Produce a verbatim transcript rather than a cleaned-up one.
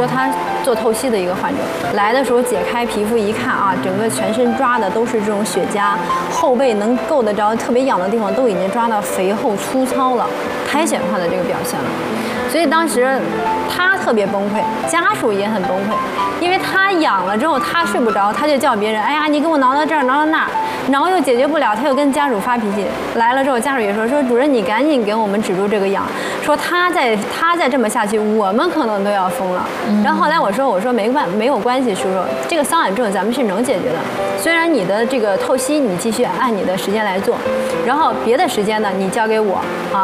说他做透析的一个患者，来的时候解开皮肤一看啊，整个全身抓的都是这种血痂，后背能够得着特别痒的地方都已经抓到肥厚粗糙了，苔藓化的这个表现了。所以当时他特别崩溃，家属也很崩溃，因为他痒了之后他睡不着，他就叫别人，哎呀，你给我挠到这儿，挠到那儿，挠又解决不了，他又跟家属发脾气。来了之后，家属也说说主任，你赶紧给我们止住这个痒，说他再他再这么下去，我们可能都要疯了。嗯、然后后来我说我说没关没有关系，叔叔，这个瘙痒症咱们是能解决的。虽然你的这个透析你继续按你的时间来做，然后别的时间呢你交给我啊。